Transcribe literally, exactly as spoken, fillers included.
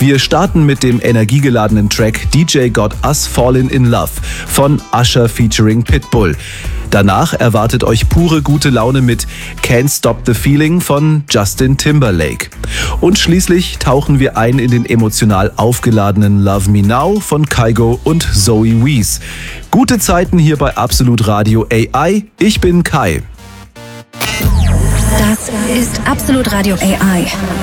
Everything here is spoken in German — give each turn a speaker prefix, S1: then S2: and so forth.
S1: Wir starten mit dem energiegeladenen Track D J Got Us Fallin' in Love von Usher featuring Pitbull. Danach erwartet euch pure gute Laune mit Can't Stop the Feeling von Justin Timberlake. Und schließlich tauchen wir ein in den emotional aufgeladenen Love Me Now von Kygo und Zoe Wees. Gute Zeiten hier bei Absolut Radio A I. Ich bin Kai.
S2: Das ist Absolut Radio A I.